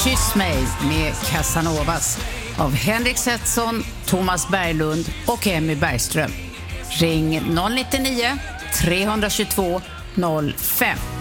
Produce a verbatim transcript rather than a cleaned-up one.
Kyss mig med Casanovas av Henrik Setson, Thomas Berglund och Emmy Bergström. Ring noll nio nio, tre två två, noll fem.